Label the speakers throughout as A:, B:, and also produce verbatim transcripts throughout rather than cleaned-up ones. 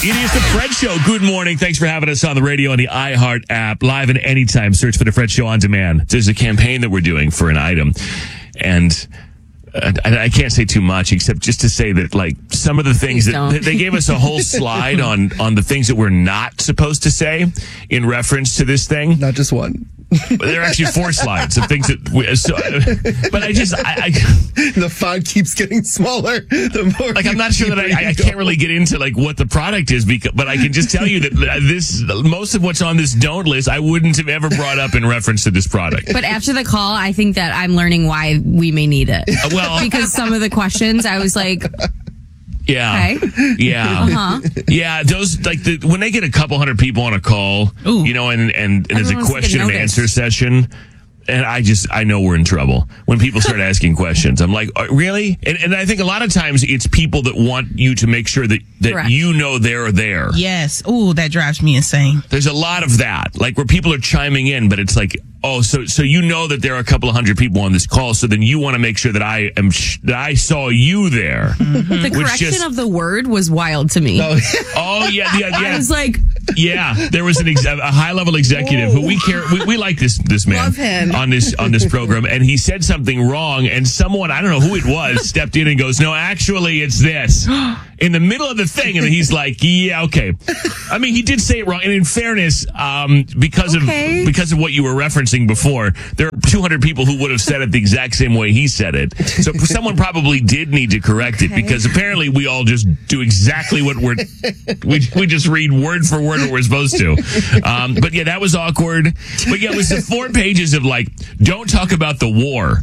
A: It is the Fred Show. Good morning. Thanks for having us on the radio and the iHeart app. Live and anytime. Search for the Fred Show on demand. There's a campaign that we're doing for an item. And uh, I, I can't say too much except just to say that, like, some of the things
B: Please
A: that
B: don't.
A: they gave us a whole slide on, on the things that we're not supposed to say in reference to this thing.
C: Not just one.
A: But there are actually four slides of things that we, so, but I just, I, I
C: The font keeps getting smaller. The more
A: like, I'm not sure that I, I, I
C: go.
A: can't really get into like what the product is, because, but I can just tell you that this, most of what's on this don't list, I wouldn't have ever brought up in reference to this product.
B: But after the call, I think that I'm learning why we may need it.
A: Uh, well,
B: Because some of the questions, I was like,
A: yeah,
B: okay.
A: yeah,
B: Uh-huh.
A: yeah. Those, like, the, when they get a couple hundred people on a call,
D: Ooh.
A: you know, and and, and there's a
B: Everyone wants to
A: question
B: get
A: and
B: noticed.
A: answer session. And I just, I know we're in trouble when people start asking questions. I'm like, oh, really? And, and I think a lot of times it's people that want you to make sure that, that
B: Correct.
A: you know they're there.
D: Yes. Ooh, that drives me insane.
A: There's a lot of that, like where people are chiming in, but it's like, oh, so so you know that there are a couple of hundred people on this call, so then you want to make sure that I am sh- that I saw you there.
B: The
A: Which
B: correction
A: just-
B: of the word was wild to me.
C: Oh,
A: Oh yeah, yeah,
B: I
A: yeah.
B: was like,
A: Yeah, there was an ex- a high level executive who we care. We, we like this this man
B: Love him.
A: on this on this program, and he said something wrong, and someone, I don't know who it was, stepped in and goes, "No, actually, it's this." In the middle of the thing, and he's like, "Yeah, okay." I mean, he did say it wrong, and in fairness, um, because
B: Okay.
A: of because of what you were referencing before, there are two hundred people who would have said it the exact same way he said it. So someone probably did need to correct it, because apparently we all just do exactly what we're we we just read word for word what we're supposed to. Um, but yeah, that was awkward. But yeah, it was the four pages of like, don't talk about the war.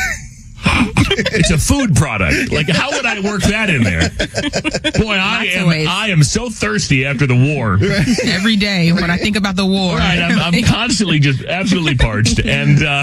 A: It's a food product. Like, how would I work that in there? Boy, I
B: Lots of
A: am
B: ways.
A: I am so thirsty after the war.
D: Every day when I think about the war.
A: Right, I'm, I'm constantly just absolutely parched, and uh,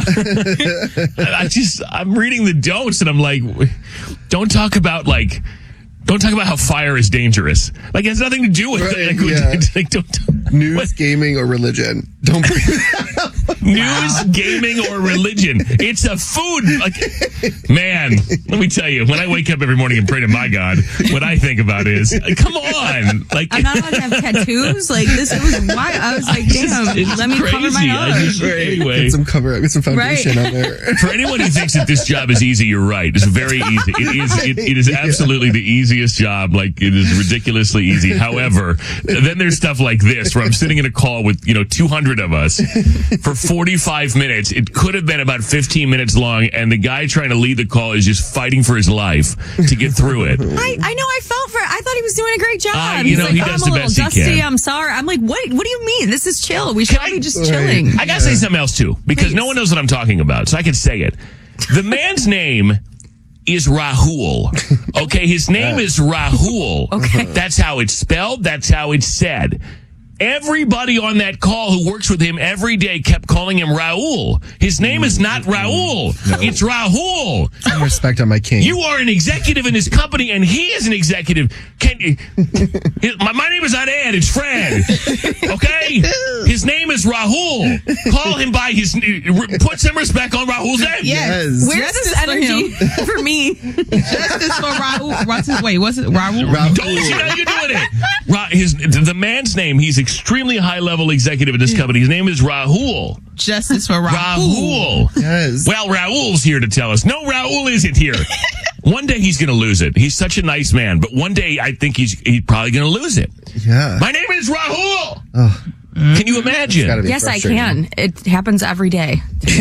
A: I just I'm reading the don'ts, and I'm like, don't talk about like, don't talk about how fire is dangerous. Like, it has nothing to do with
C: Right,
A: it. Like,
C: yeah.
A: like, don't,
C: news,
A: what?
C: gaming, or religion. Don't bring
A: News, gaming, or religion. It's a food. Like, man, let me tell you, when I wake up every morning and pray to my God, what I think about is, come on, like,
B: I'm not allowed to have tattoos. Like, this was why I was like, damn,
A: it's
B: let me cover my
A: crazy. I
B: nose.
A: just- anyway.
C: Get some cover, get some foundation
B: Right.
C: on there.
A: For anyone who thinks that this job is easy, you're right. It's very easy. It is. It, it is absolutely the easiest job. Like, it is ridiculously easy. However, then there's stuff like this where I'm sitting in a call with, you know, two hundred of us for forty-five minutes. It could have been about fifteen minutes long, and the guy trying to lead the call is just fighting for his life to get through it.
B: I, I know I felt for it. I thought he was doing a great job.
A: Uh, you
B: He's
A: know,
B: like,
A: he
B: oh,
A: does
B: I'm
A: the
B: a little
A: best he
B: dusty.
A: can.
B: I'm sorry. I'm like, what? What do you mean? This is chill. We should
A: Can
B: all
A: I-
B: be just
C: Right.
B: chilling.
A: I gotta say something else too, because
B: Please.
A: no one knows what I'm talking about, so I can say it. The man's name is Rahul. Okay, his name is Rahul.
B: Okay.
A: That's how it's spelled. That's how it's said. Everybody on that call who works with him every day kept calling him Raul. His name is not Raul. It's Rahul.
C: Some respect on my king.
A: You are an executive in this company, and he is an executive. Can you, his, my, my name is not Ed, it's Fred. Okay? His name is Rahul. Call him by his, put some respect on Rahul's name.
C: Yes.
B: Where's this
D: Justice for
B: energy
D: him.
B: for me?
D: Justice for Raul. What's his, wait, what's it? Raul?
C: Raul.
A: Don't you know you're doing it? Ra- his, the man's name, he's extremely high level executive in this company. His name is Rahul.
D: Justice for Raul.
A: Rahul.
C: Yes.
A: Well, Raul's here to tell us. No, Raul isn't here. One day he's going to lose it. He's such a nice man, but one day I think he's he's probably going to lose it.
C: Yeah.
A: My name is Rahul.
C: Oh,
A: Can you imagine?
C: gotta be
B: Yes, I
C: frustrating.
B: can. It happens every day.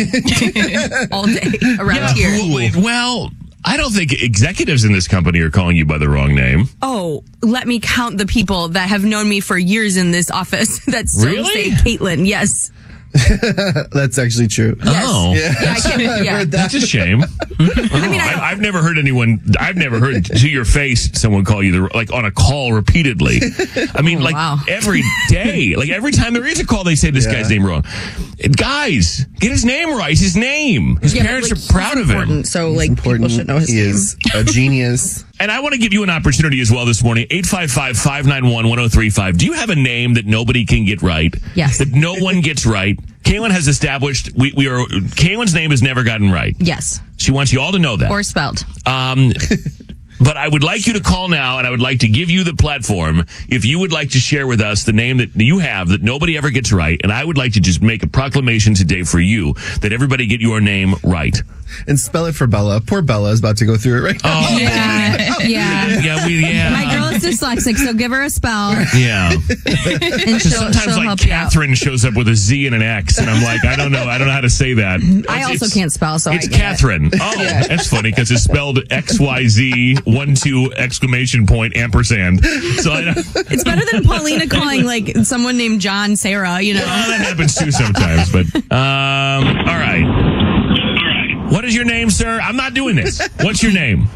B: All day around
A: Yeah,
B: here.
A: well, wait, well, I don't think executives in this company are calling you by the wrong name.
B: Oh, let me count the people that have known me for years in this office that still
A: Really?
B: say Caitlin. Yes.
C: That's actually true.
A: Oh,
B: Yeah, I can,
C: I've
B: yeah.
C: heard that.
A: that's a shame. I
B: mean, I-
A: I've never heard anyone. I've never heard to your face someone call you the like on a call repeatedly. I mean, like
B: wow.
A: every day, like every time there is a call, they say this
C: Yeah.
A: guy's name wrong. Guys, get his name right. It's his name. His
B: Yeah, but,
A: parents
B: like,
A: are proud of him.
B: important, so like
C: Important.
B: people should know his
C: he
B: name.
C: is a genius.
A: And I want to give you an opportunity as well this morning. eight five five, five nine one, one oh three five. Do you have a name that nobody can get right?
B: Yes.
A: That no one gets right? Kaylin has established we, we are Kaylin's name has never gotten right.
B: Yes.
A: She wants you all to know that.
B: Or spelled.
A: Um But I would like you to call now, and I would like to give you the platform if you would like to share with us the name that you have that nobody ever gets right. And I would like to just make a proclamation today for you that everybody get your name right.
C: And spell it for Bella. Poor Bella is about to go through it right now.
A: Oh,
B: Yeah, yeah.
A: yeah, we, yeah.
B: My girl is dyslexic, so give her a spell,
A: Yeah.
B: and
A: Because
B: she'll,
A: sometimes,
B: she'll
A: like,
B: help you out.
A: Catherine shows up with a Z and an X, and I'm like, I don't know. I don't know how to say that.
B: I
A: It's-
B: also
A: it's-
B: can't spell, so
A: It's
B: I get
A: Catherine. Oh, that's funny because it's spelled X Y Z one two exclamation point ampersand. So I don't,
B: it. It's better than Paulina calling like someone named John Sarah. You know.
A: well, that happens too sometimes. But um, all right. What is your name, sir? I'm not doing this. What's your name?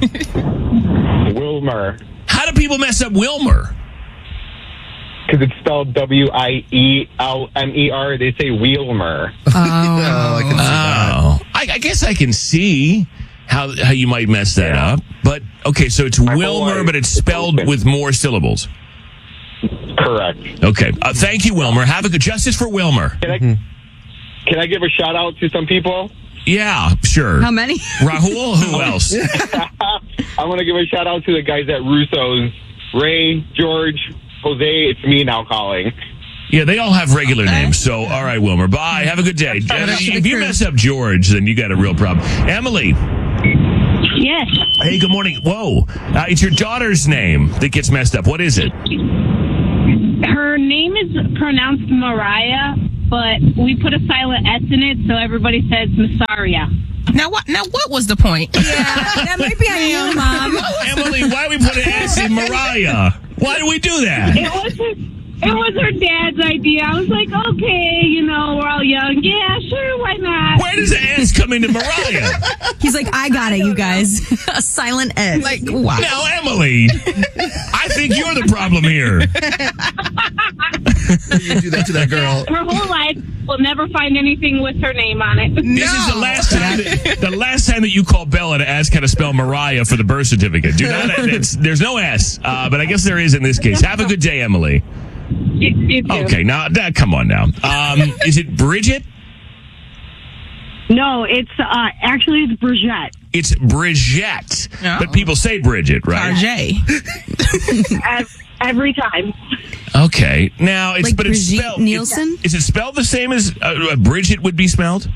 E: Wilmer.
A: How do people mess up Wilmer?
E: Because it's spelled W I E L M E R. They say Wheelmer.
C: Oh, I can see that.
A: Oh, I, I guess I can see how how you might mess that
E: Yeah.
A: up. But okay, so it's
E: My whole
A: Wilmer,
E: life
A: but it's spelled
E: open.
A: with more syllables.
E: Correct.
A: Okay, uh, thank you, Wilmer. Have a good justice for Wilmer.
E: Can I, can I give a shout out to some people?
A: Yeah, sure.
B: How many?
A: Rahul, who else?
E: I want to give a shout out to the guys at Russo's. Ray, George, Jose, it's me now calling.
A: Yeah, they all have regular names. So, all right, Wilmer. Bye. Have a good day. Uh, if you mess up George, then you got a real problem. Emily.
F: Yes.
A: Hey, good morning. Whoa. Uh, it's your daughter's name that gets messed up. What is it?
F: Her name is pronounced Mariah, but we put a silent S in it, so everybody says Massaria.
D: Now what? Now what was the point?
B: Yeah, that might be on you, Mom.
A: Emily, why we put an S in Mariah? Why do we do that?
F: It was her, it was her dad's idea. I was like, okay, you know, we're all young. Yeah, sure, why not?
A: Where does the S come into Mariah?
B: He's like, I got it, you guys. A silent S.
D: Like wow.
A: Now, Emily, I think you're the problem here.
C: You do that to that girl.
F: Her whole life will never find anything with her name on it.
A: This is the last time that, the last time that you call Bella to ask how to spell Mariah for the birth certificate. Do not. It's, there's no S, uh, but I guess there is in this case. Have a good day, Emily.
F: You, you too.
A: Okay, now that come on now. Um, is it Bridget?
F: No, it's uh, actually it's Brigitte.
A: It's Bridget,
D: Oh.
A: but people say Bridget, right?
D: Tarjay.
F: Every time.
A: Okay, now it's
B: Like
A: but it's
B: Brigitte
A: spelled.
B: Nielsen?
A: Is it spelled the same as uh, uh, Bridget would be spelled?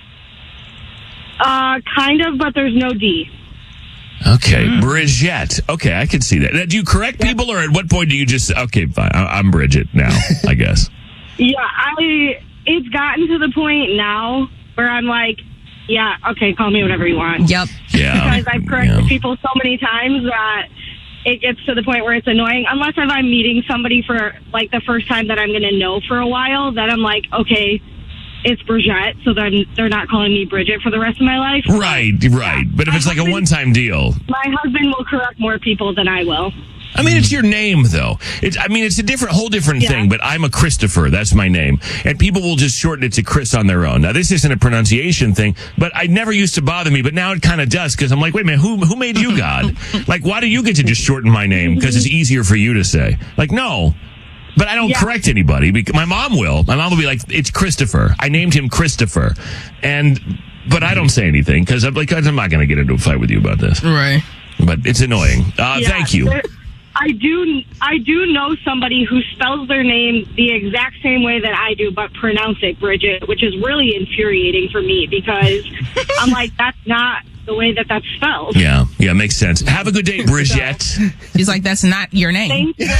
F: Uh, kind of, but there's no D.
A: Okay,
B: Hmm.
A: Bridget. Okay, I can see that. Now, do you correct people, or at what point do you just okay, fine, I- I'm Bridget now? I guess.
F: Yeah, I. It's gotten to the point now where I'm like, yeah, okay, call me whatever you want.
B: Yep.
A: Yeah.
F: Because I've corrected
A: yeah.
F: people so many times that it gets to the point where it's annoying. Unless if I'm meeting somebody for like the first time that I'm going to know for a while, then I'm like, okay, it's Brigitte, so then they're not calling me Bridget for the rest of my life.
A: Right, right. But if it's like a one-time deal,
F: My husband will correct more people than I will.
A: I mean, it's your name, though. It's, I mean, it's a different, whole different
F: Yeah.
A: thing, but I'm a Christopher. That's my name. And people will just shorten it to Chris on their own. Now, this isn't a pronunciation thing, but I never used to bother me, but now it kind of does, because I'm like, wait a minute, who, who made you God? Like, why do you get to just shorten my name? Because it's easier for you to say. Like, no. But I don't
F: Yeah.
A: correct anybody. Because my mom will. My mom will be like, it's Christopher. I named him Christopher. And, but I don't say anything, because I'm like, I'm not going to get into a fight with you about this.
D: Right.
A: But it's annoying. Uh,
F: Yeah,
A: thank you.
F: there- I do. I do know somebody who spells their name the exact same way that I do, but pronounce it Bridget, which is really infuriating for me because I'm like, that's not the way that that's spelled.
A: Yeah, yeah, makes sense. Have a good day, Bridget.
D: She's like, that's not your name.
F: Thank you.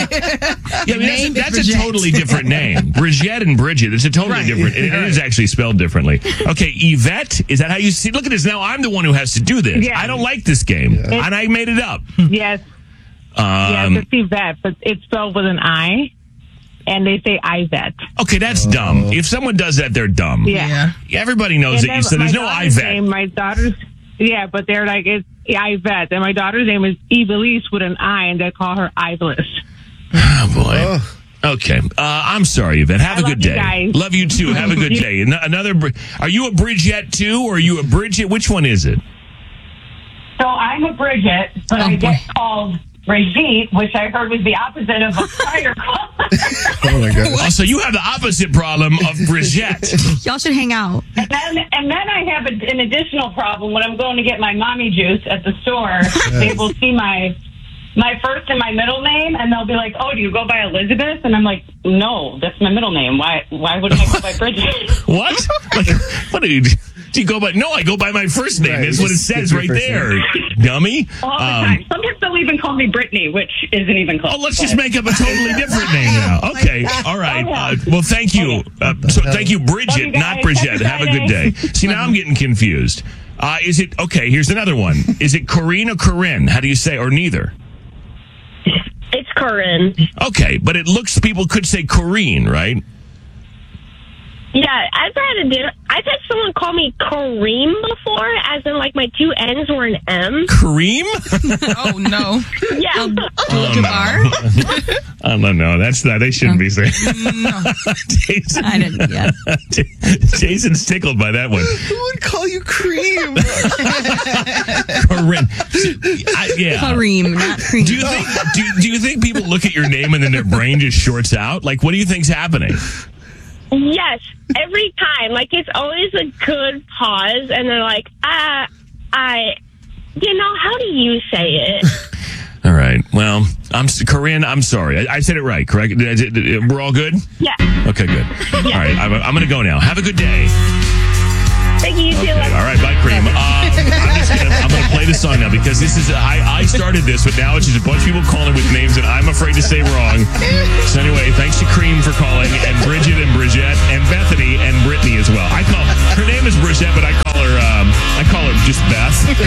A: Yeah, I mean,
D: name is
A: that's, a, that's a
D: Bridget.
A: totally different name. Bridget and Bridget. It's a totally
D: Right.
A: different. It, it is actually spelled differently. Okay, Yvette, is that how you see? Look at this. Now I'm the one who has to do this.
G: Yeah.
A: I don't like this game, and I made it up.
G: Yes, yes,
A: Um,
G: it's Yvette, but it's spelled with an I, and they say Ivette.
A: okay, that's dumb. If someone does that, they're dumb.
G: Yeah.
D: Yeah.
A: Everybody knows
G: And
A: that. You
G: then
A: said there's
G: my
A: no
G: daughter's
A: Yvette.
G: Name, my daughter's, yeah, but they're like, it's Ivette, and my daughter's name is Evelise with an I, and they call her Ivelisse.
A: Oh boy. Okay, uh, I'm sorry, Yvette. Have
G: I
A: a good
G: love you
A: day.
G: guys.
A: Love you too. Have a good day. An- Another. Bri- Are you a Bridget too, or are you a Bridget? Which one is it?
H: So I'm a Bridget, but
D: Oh,
H: I get
D: boy.
H: called Brigitte, which I heard was the opposite of a fire call.
C: Oh my god.
A: Oh, so you have the opposite problem of Bridget.
B: Y'all should hang out.
H: And then, and then I have a, an additional problem when I'm going to get my mommy juice at the store. They will see my my first and my middle name, and they'll be like, "Oh, do you go by Elizabeth?" And I'm like, "No, that's my middle name. Why? Why would I go by Bridget?"
A: What? Like, what do you do? You go by? No, I go by my first name.
C: Right,
A: That's what it
C: just
A: says
C: your
A: right
C: first
A: there,
C: name.
A: dummy.
H: All the
A: Um,
H: time. Sometimes they'll even call me Brittany, which isn't even close.
A: Oh, let's just make up a totally different name now. Okay, all right. Uh, well, thank you. Uh, so thank you,
H: Love
A: Bridget,
H: you guys.
A: not Bridget.
H: Happy
A: Have a good day.
H: Friday.
A: See, now I'm getting confused. Uh, is it okay? Here's another one. Is it Corinne or Corinne? How do you say, or neither?
I: It's Corinne.
A: Okay, but it looks people could say Corinne, right?
I: Yeah, I've had a di- I've had someone call me Kareem before, as in like my two N's were an M.
A: Kareem?
D: Oh no.
I: Yeah.
B: Jabbar?
A: I don't know. That's not. They shouldn't be saying.
D: No.
A: Jason,
B: I didn't, yeah.
A: Jason's tickled by that one.
C: Who would call you cream?
A: Corinne. I, yeah.
B: Kareem, not cream.
A: Do you think? Do, do you think people look at your name and then their brain just shorts out? Like, what do you think's happening?
I: Yes, every time. Like, it's always a good pause, and they're like, uh, I, you know, how do you say it?
A: All right. Well, I'm Corinne. I'm sorry. I, I said it right. Correct. Did- did- did- We're all good.
I: Yeah.
A: Okay. Good. All right. I'm, I'm going to go now. Have a good day.
I: Thank you, you too.
A: Okay, all right, bye, Cream. Um, I'm just gonna I'm gonna play the song now because this is I I started this, but now it's just a bunch of people calling with names that I'm afraid to say wrong. So anyway, thanks to Cream for calling, and Bridget and Bridget and Bethany and Brittany as well. I call her name is Bridget, but I call her um I call her just Beth.